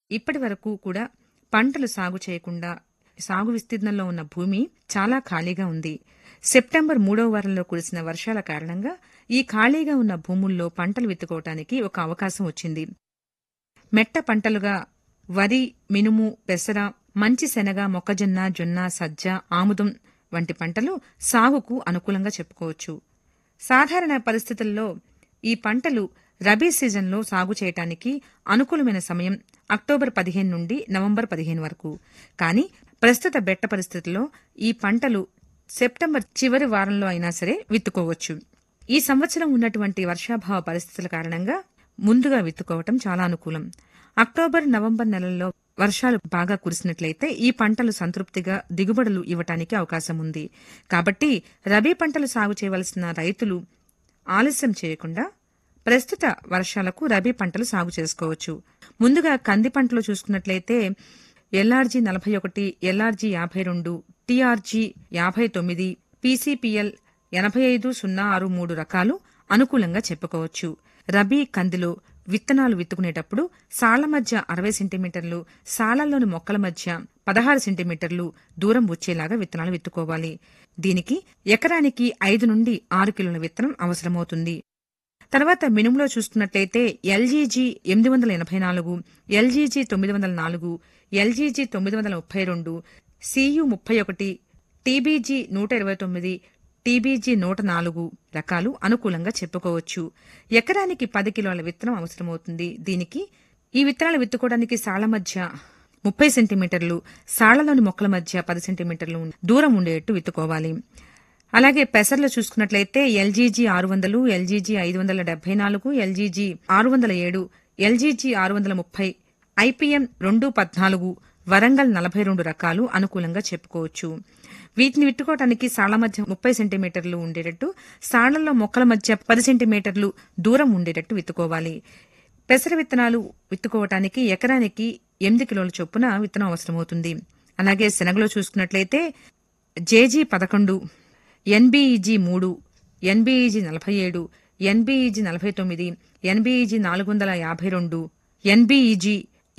ఇప్పటి వరకు కూడా పంటలు సాగు చేయకుండా సాగు విస్తీర్ణంలో ఉన్న భూమి చాలా ఖాళీగా ఉంది. సెప్టెంబర్ 3వ వారంలో కురిసిన వర్షాల కారణంగా ఈ ఖాళీగా ఉన్న భూముల్లో పంటలు విత్తుకోవటానికి ఒక అవకాశం వచ్చింది. మెట్ట పంటలుగా వరి, మినుము, పెసర, మంచి శనగ, మొక్కజొన్న, జొన్న, సజ్జ, ఆముదం వంటి పంటలు సాగుకు అనుకూలంగా చెప్పుకోవచ్చు. సాధారణ పరిస్థితుల్లో ఈ పంటలు రబీ సీజన్లో సాగు చేయటానికి అనుకూలమైన సమయం అక్టోబర్ 15 నుండి నవంబర్ 15 వరకు. కానీ ప్రస్తుత బెట్ట పరిస్థితుల్లో ఈ పంటలు సెప్టెంబర్ చివరి వారంలో అయినా సరే విత్తుకోవచ్చు. ఈ సంవత్సరం ఉన్నటువంటి వర్షాభావ పరిస్థితుల కారణంగా ముందుగా విత్తుకోవటం చాలా అనుకూలం. అక్టోబర్, నవంబర్ నెలల్లో వర్షాలు బాగా కురిసినట్లయితే ఈ పంటలు సంతృప్తిగా దిగుబడులు ఇవ్వటానికి అవకాశం ఉంది. కాబట్టి రబీ పంటలు సాగు చేయవలసిన రైతులు ఆలస్యం చేయకుండా ప్రస్తుత వర్షాలకు రబీ పంటలు సాగు చేసుకోవచ్చు. ముందుగా కంది పంటలు చూసుకున్నట్లయితే ఎల్ఆర్జీ 41, ఎల్ఆర్జీ 52, టీఆర్జీ 59, పీసీపీఎల్ 85-063 రకాలు అనుకూలంగా చెప్పుకోవచ్చు. రబీ కందిలో విత్తనాలు విత్తుకునేటప్పుడు సాళ్ల మధ్య 60 సెంటీమీటర్లు, సాళ్లలోని మొక్కల మధ్య 16 సెంటీమీటర్లు దూరం వచ్చేలాగా విత్తనాలు విత్తుకోవాలి. దీనికి ఎకరానికి 5 నుండి 6 కిలోల విత్తనం అవసరమవుతుంది. తర్వాత మినుములో చూసుకున్నట్లయితే LGG 884, LGG 904, LGG 932, Cu 31, TBG 129, TBG 104 రకాలు అనుకూలంగా చెప్పుకోవచ్చు. ఎకరానికి 10 కిలోల విత్తనం అవసరమవుతుంది. దీనికి ఈ విత్తనాలు విత్తుకోవడానికి సాళ్ల మధ్య 30 సెంటీమీటర్లు, సాళ్లలోని మొక్కల మధ్య 10 సెంటీమీటర్లు దూరం ఉండేట్టు విత్తుకోవాలి. అలాగే పెసర్లు చూసుకున్నట్లయితే LGG 600, LGG 574, LGG 607, LGG 630, IPM 214, Warangal 42 రకాలు అనుకూలంగా చెప్పుకోవచ్చు. వీటిని విత్తుకోవడానికి సాళ్ల మధ్య 30 సెంటీమీటర్లు ఉండేటట్టు, సాళ్లలో మొక్కల మధ్య 10 సెంటీమీటర్లు దూరం ఉండేటట్టు విత్తుకోవాలి. పెసర విత్తనాలు విత్తుకోవటానికి ఎకరానికి 8 కిలోల చొప్పున విత్తనం అవసరమవుతుంది. అలాగే శనగలో చూసుకున్నట్లయితే JG 11, NBEG 3, NBEG 47, NBEG 49, NBEG 452, NBEG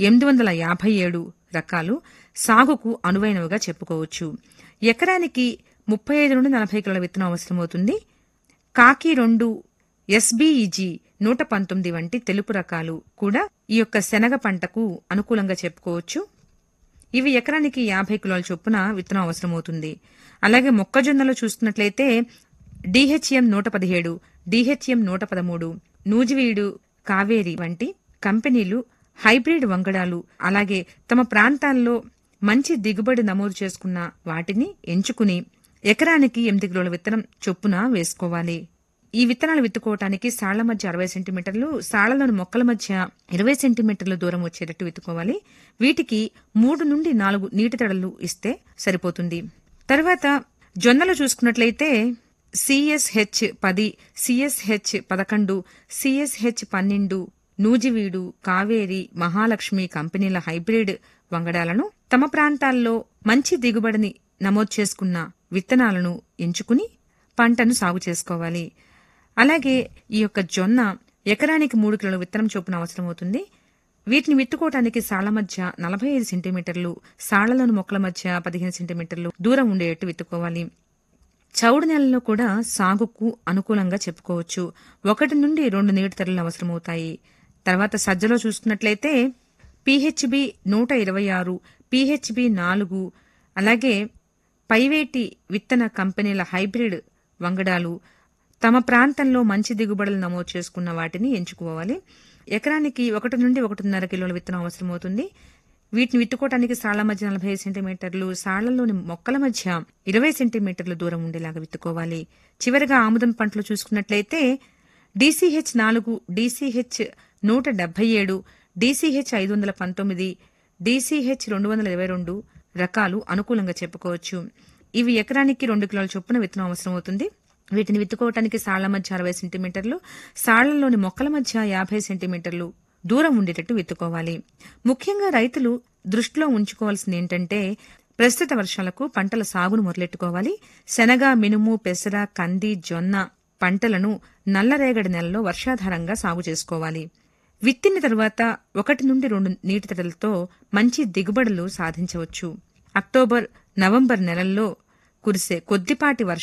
857 రకాలు సాగుకు అనువైనవిగా చెప్పుకోవచ్చు. ఎకరానికి 35 నుండి 40 కిలోల విత్తనం అవసరమవుతుంది. కాకి 2, ఎస్బీఈజీ 119 వంటి తెలుపు రకాలు కూడా ఈ యొక్క శనగ పంటకు అనుకూలంగా చెప్పుకోవచ్చు. ఇవి ఎకరానికి 50 కిలోల చొప్పున విత్తనం అవసరమవుతుంది. అలాగే మొక్కజొన్నలో చూసుకున్నట్లయితే డిహెచ్ఎం 117, డిహెచ్ఎం 113, నూజివీడు, కావేరి వంటి కంపెనీలు హైబ్రిడ్ వంగడాలు, అలాగే తమ ప్రాంతాల్లో మంచి దిగుబడి నమోదు చేసుకున్న వాటిని ఎంచుకుని ఎకరానికి 8 కిలోల విత్తనం చొప్పున వేసుకోవాలి. ఈ విత్తనాలు విత్తుకోవటానికి సాళ్ల మధ్య 60 సెంటీమీటర్లు, సాళ్లలోని మొక్కల మధ్య 20 సెంటీమీటర్ల దూరం వచ్చేటట్టు విత్తుకోవాలి. వీటికి 3 నుండి 4 నీటి తడులు ఇస్తే సరిపోతుంది. తర్వాత జొన్నలు చూసుకున్నట్లయితే CSH 10, CSH 11, CSH 12, Nuzvid, Kaveri, Mahalakshmi కంపెనీల హైబ్రిడ్ వంగడాలను తమ ప్రాంతాల్లో మంచి దిగుబడిని నమోదు చేసుకున్న విత్తనాలను ఎంచుకుని పంటను సాగు చేసుకోవాలి. అలాగే ఈ యొక్క జొన్న ఎకరానికి 3 కిలోల విత్తనం చొప్పున అవసరమవుతుంది. వీటిని విత్తుకోవటానికి సాళ్ల మధ్య 45 సెంటీమీటర్లు, సాళ్లలోని మొక్కల మధ్య 15 సెంటీమీటర్లు దూరం ఉండేట్టు విత్తుకోవాలి. చౌడు నెలలో కూడా సాగుకు అనుకూలంగా చెప్పుకోవచ్చు. 1 నుండి 2 నీటి తడులు అవసరమవుతాయి. తర్వాత సజ్జలో చూసుకున్నట్లయితే పీహెచ్బీ 126, పీహెచ్బీ 4, అలాగే పైవేటి విత్తన కంపెనీల హైబ్రిడ్ వంగడాలు తమ ప్రాంతంలో మంచి దిగుబడులు నమోదు చేసుకున్న వాటిని ఎంచుకోవాలి. ఎకరానికి 1 నుండి 1.5 కిలోల విత్తనం అవసరమవుతుంది. వీటిని విత్తుకోవటానికి సాళ్ల మధ్య 45 సెంటీమీటర్లు, సాళ్లలోని మొక్కల మధ్య 20 సెంటీమీటర్లు దూరం ఉండేలాగా విత్తుకోవాలి. చివరిగా ఆముదం పంటలు చూసుకున్నట్లయితే డీసీహెచ్ 4, డీసీహెచ్ 177, డీసీహెచ్ 519, డీసీహెచ్ 222 రకాలు అనుకూలంగా చెప్పుకోవచ్చు. ఇవి ఎకరానికి 2 కిలోల చొప్పున విత్తనం అవసరమవుతుంది. వీటిని విత్తుకోవటానికి సాళ్ల మధ్య 60 సెంటీమీటర్లు, సాళ్లలోని మొక్కల మధ్య 50 సెంటీమీటర్లు దూరం ఉండేటట్టు విత్తుకోవాలి. ముఖ్యంగా రైతులు దృష్టిలో ఉంచుకోవాల్సింది ఏంటంటే ప్రస్తుత వర్షాలకు పంటల సాగును మొదలెట్టుకోవాలి. శనగ, మినుము, పెసర, కంది, జొన్న పంటలను నల్లరేగడి నెలలో వర్షాధారంగా సాగు చేసుకోవాలి. విత్తిన తరువాత 1 నుండి 2 నీటి తడులతో మంచి దిగుబడులు సాధించవచ్చు. అక్టోబర్, నవంబర్ నెలల్లో కురిసే కొద్దిపాటి